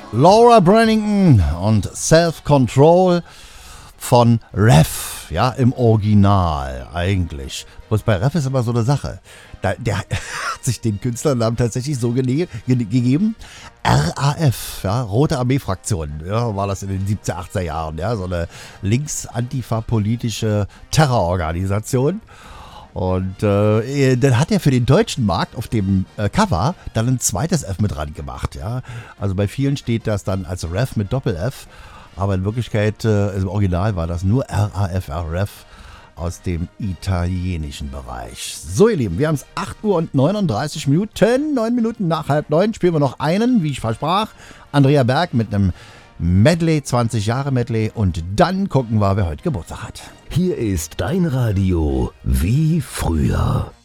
Laura Brannington und Self-Control von Ref, ja, im Original eigentlich. Bloß bei Ref ist immer so eine Sache. Der hat sich den Künstlernamen tatsächlich so gegeben. RAF, ja, Rote Armee-Fraktion, ja, war das in den 70er, 80er Jahren, ja, so eine links-antifa-politische Terrororganisation. Und dann hat er für den deutschen Markt auf dem Cover dann ein zweites F mit dran gemacht. Ja? Also bei vielen steht das dann als Ref mit Doppel-F. Aber in Wirklichkeit, im Original war das nur RAF, Ref aus dem italienischen Bereich. So ihr Lieben, wir haben es 8 Uhr und 39 Minuten. 9 Minuten nach 8:30 spielen wir noch einen, wie ich versprach. Andrea Berg mit einem Medley, 20 Jahre Medley. Und dann gucken wir, wer heute Geburtstag hat. Hier ist dein Radio wie früher.